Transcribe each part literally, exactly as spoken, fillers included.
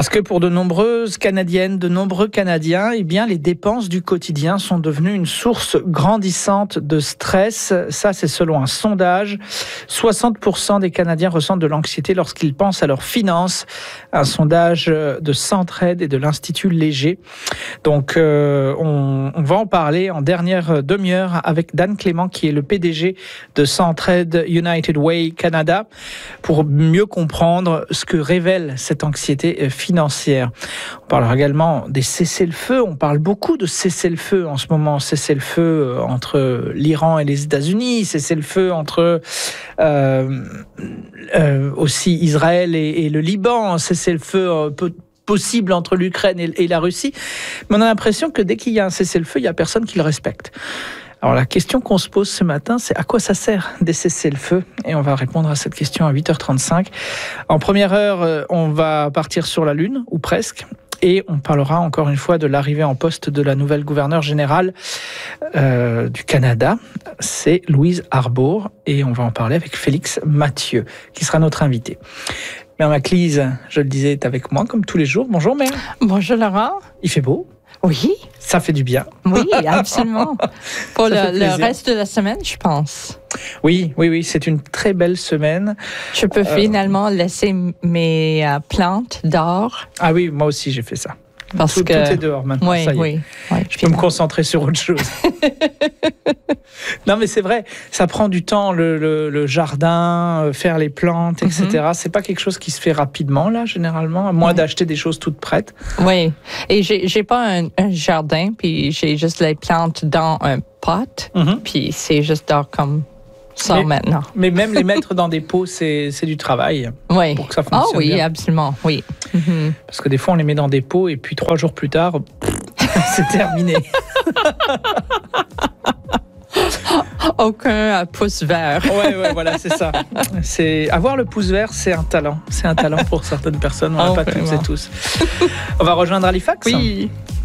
Parce que pour de nombreuses Canadiennes, de nombreux Canadiens, eh bien, les dépenses du quotidien sont devenues une source grandissante de stress. Ça, c'est selon un sondage. soixante pour cent des Canadiens ressentent de l'anxiété lorsqu'ils pensent à leurs finances. Un sondage de Centraide et de l'Institut Léger. Donc, euh, on, on va en parler en dernière demi-heure avec Dan Clément, qui est le P D G de Centraide United Way Canada, pour mieux comprendre ce que révèle cette anxiété financière. On parlera également des cessez-le-feu. On parle beaucoup de cessez-le-feu en ce moment. Cessez-le-feu entre l'Iran et les États-Unis, cessez-le-feu entre euh, euh, aussi Israël et, et le Liban, cessez-le-feu euh, peu possible entre l'Ukraine et, et la Russie. Mais on a l'impression que dès qu'il y a un cessez-le-feu, il n'y a personne qui le respecte. Alors la question qu'on se pose ce matin, c'est à quoi ça sert des cessez-le-feu ? Et on va répondre à cette question à huit heures trente-cinq. En première heure, on va partir sur la Lune, ou presque. Et on parlera encore une fois de l'arrivée en poste de la nouvelle gouverneure générale euh, du Canada. C'est Louise Arbour. Et on va en parler avec Félix Mathieu, qui sera notre invité. Mère Maclise, je le disais, est avec moi comme tous les jours. Bonjour Mère. Bonjour Laurent. Il fait beau. Oui. Ça fait du bien. Oui, absolument. Pour le, le reste de la semaine, je pense. Oui, oui, oui, c'est une très belle semaine. Je peux euh... finalement laisser mes euh, plantes dehors. Ah oui, moi aussi j'ai fait ça. Parce tout, que... tout est dehors maintenant, oui, ça y est. Oui, oui, je peux me concentrer sur autre chose. Non mais c'est vrai, ça prend du temps, le, le, le jardin, faire les plantes, et cetera. Mm-hmm. C'est pas quelque chose qui se fait rapidement là, généralement, à moins oui. d'acheter des choses toutes prêtes. Oui, et j'ai, j'ai pas un, un jardin, puis j'ai juste les plantes dans un pot, mm-hmm. puis c'est juste dehors comme... ça mais, maintenant. Mais même les mettre dans des pots, c'est, c'est du travail oui. pour que ça fonctionne oh, oui, bien. Absolument, oui. Mm-hmm. Parce que des fois, on les met dans des pots et puis trois jours plus tard, c'est terminé. Aucun pouce vert. Ouais, ouais, voilà, c'est ça. C'est avoir le pouce vert, c'est un talent. C'est un talent pour certaines personnes. On n'a oh, pas toutes et tous. On va rejoindre Halifax. Oui.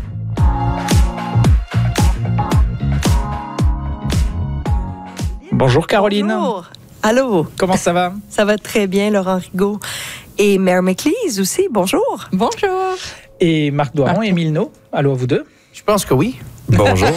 Bonjour Caroline. Bonjour. Allô. Comment ça va? Ça va très bien, Laurent Rigaud. Et Mère Maclise aussi, bonjour. Bonjour. Et Marc Doiron et Émile No. Allô à vous deux. Je pense que oui. Bonjour.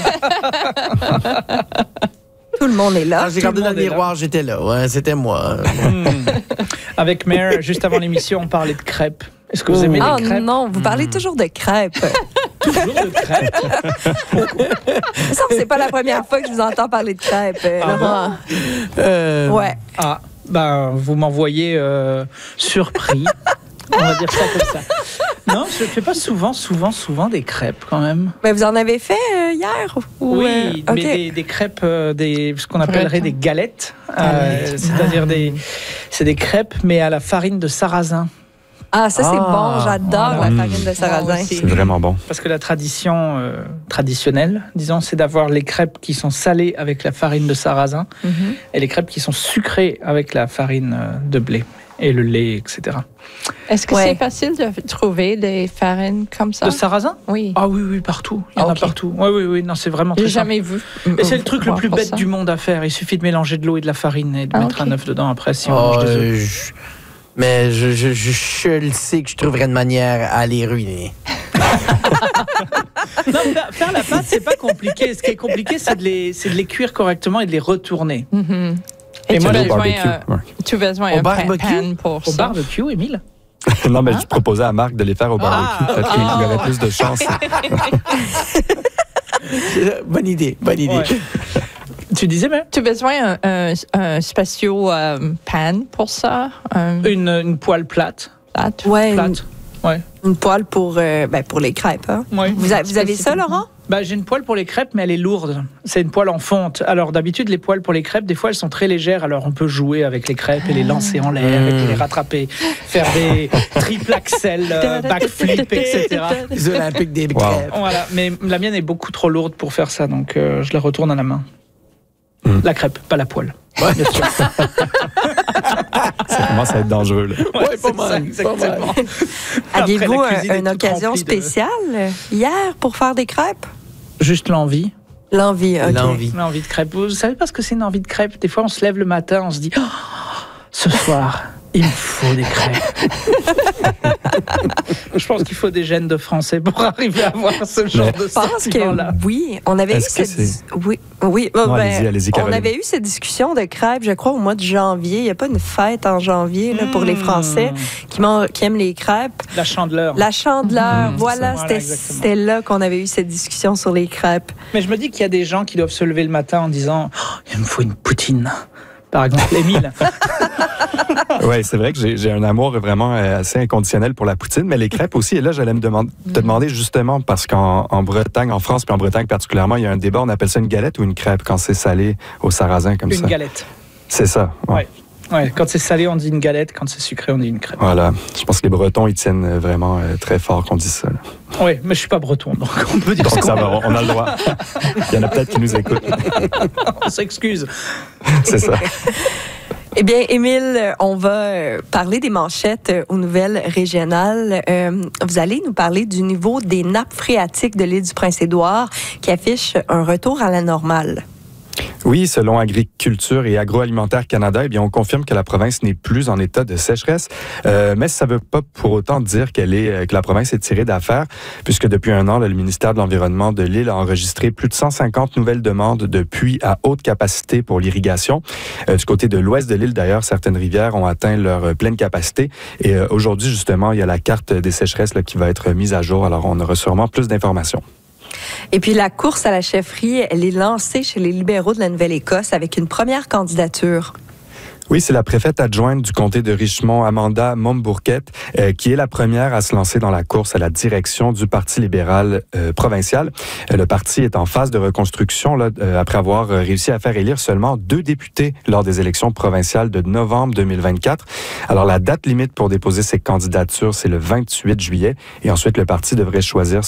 Tout le monde est là. Ah, j'ai regardé dans le miroir, j'étais là. Ouais, c'était moi. Mmh. Avec Mère, juste avant l'émission, on parlait de crêpes. Est-ce que vous aimez oh, les crêpes? Non, vous parlez mmh. toujours de crêpes. Toujours de crêpes? Ça, c'est pas la première fois que je vous entends parler de crêpes, ah Laurent. Bon? Euh, ouais. Ah, ben, vous m'envoyez euh, surpris. On va dire ça comme ça. Non, je ne fais pas souvent, souvent, souvent des crêpes quand même. Mais vous en avez fait euh, hier? Ou, oui, euh, mais okay. des, des crêpes, euh, des, ce qu'on appellerait des galettes. Euh, c'est-à-dire des, c'est des crêpes, mais à la farine de sarrasin. Ah, ça, c'est ah, bon. J'adore voilà. la farine de sarrasin. C'est vraiment bon. Parce que la tradition euh, traditionnelle, disons, c'est d'avoir les crêpes qui sont salées avec la farine de sarrasin mm-hmm. et les crêpes qui sont sucrées avec la farine de blé et le lait, et cetera. Est-ce que ouais. c'est facile de trouver des farines comme ça? De sarrasin? Oui. Ah oui, oui, partout. Il y en okay. a partout. Oui, oui, oui. Non, c'est vraiment très J'ai jamais vu. Et c'est le truc le plus bête ça. du monde à faire. Il suffit de mélanger de l'eau et de la farine et de ah, mettre okay. un œuf dedans après si on oh, mange des œufs. Euh, je... Mais je, je, je, je le sais que je trouverais une manière à les ruiner. Non, faire, faire la pâte, c'est pas compliqué. Ce qui est compliqué, c'est de les, c'est de les cuire correctement et de les retourner. Mm-hmm. Et, et moi, tu, besoin, euh, ouais. tu as besoin d'un pan pour Au ça. barbecue, Émile? Non, mais hein? je proposais à Marc de les faire au barbecue. Ah, Peut-être qu'il y aurait plus de chance. Bonne idée, bonne idée. Ouais. Tu disais, mais tu as besoin d'un un spécial euh, pan pour ça? Un... Une, une poêle plate. Plate? Ouais. Plate. Une, ouais. une poêle pour, euh, ben, pour les crêpes. Hein? Ouais. Vous, a, vous avez ça, Laurent? Bah, j'ai une poêle pour les crêpes, mais elle est lourde. C'est une poêle en fonte. Alors, d'habitude, les poêles pour les crêpes, des fois, elles sont très légères. Alors, on peut jouer avec les crêpes et les lancer en l'air, et les rattraper, faire des triple axel, euh, backflip, et cetera. Les Olympiques des wow. crêpes. Voilà. Mais la mienne est beaucoup trop lourde pour faire ça, donc euh, je la retourne à la main. Mm. La crêpe, pas la poêle. Ouais. Bien sûr. Ça commence à être dangereux, là. Ouais, ouais pas mal. Ça, exactement. Aviez-vous un, une occasion spéciale de... hier pour faire des crêpes? Juste l'envie. L'envie, ok. L'envie. L'envie de crêpes. Vous savez pas ce que c'est une envie de crêpes? Des fois, on se lève le matin, on se dit oh, ce soir, il me faut des crêpes. Je pense qu'il faut des gènes de Français pour arriver à avoir ce genre Mais de je pense que oui, on avait Est-ce eu cette oui, oui, non, ben, allez-y, allez-y, on avait eu cette discussion de crêpes, je crois, au mois de janvier. Il n'y a pas une fête en janvier là, pour les Français qui, qui aiment les crêpes. La Chandeleur. La Chandeleur, mmh, voilà, c'était, c'était là qu'on avait eu cette discussion sur les crêpes. Mais je me dis qu'il y a des gens qui doivent se lever le matin en disant oh, « il me faut une poutine ». Par exemple, Émile. Oui, c'est vrai que j'ai, j'ai un amour vraiment assez inconditionnel pour la poutine, mais les crêpes aussi. Et là, j'allais me demander, te demander justement, parce qu'en en Bretagne, en France, puis en Bretagne particulièrement, il y a un débat, on appelle ça une galette ou une crêpe quand c'est salé au sarrasin comme une ça? Une galette. C'est ça. Ouais. Ouais. Ouais, quand c'est salé, on dit une galette. Quand c'est sucré, on dit une crêpe. Voilà. Je pense que les Bretons, ils tiennent vraiment euh, très fort qu'on dise ça. Là. Oui, mais je suis pas breton, donc on peut dire donc ça. ça va, on a le droit. Il y en a peut-être qui nous écoutent. On s'excuse. C'est ça. Eh bien, Émile, on va parler des manchettes aux nouvelles régionales. Euh, vous allez nous parler du niveau des nappes phréatiques de l'île du Prince-Édouard qui affiche un retour à la normale. Oui, selon Agriculture et Agroalimentaire Canada, eh bien, on confirme que la province n'est plus en état de sécheresse, euh, mais ça ne veut pas pour autant dire qu'elle est, que la province est tirée d'affaire, puisque depuis un an, là, le ministère de l'Environnement de l'île a enregistré plus de cent cinquante nouvelles demandes de puits à haute capacité pour l'irrigation. Euh, du côté de l'ouest de l'île, d'ailleurs, certaines rivières ont atteint leur pleine capacité. Et euh, aujourd'hui, justement, il y a la carte des sécheresses là, qui va être mise à jour. Alors, on aura sûrement plus d'informations. Et puis, la course à la chefferie, elle est lancée chez les libéraux de la Nouvelle-Écosse avec une première candidature. Oui, c'est la préfète adjointe du comté de Richmond, Amanda Mombourquette, euh, qui est la première à se lancer dans la course à la direction du Parti libéral euh, provincial. Euh, le parti est en phase de reconstruction là, euh, après avoir réussi à faire élire seulement deux députés lors des élections provinciales de novembre deux mille vingt-quatre. Alors, la date limite pour déposer ses candidatures, c'est le vingt-huit juillet. Et ensuite, le parti devrait choisir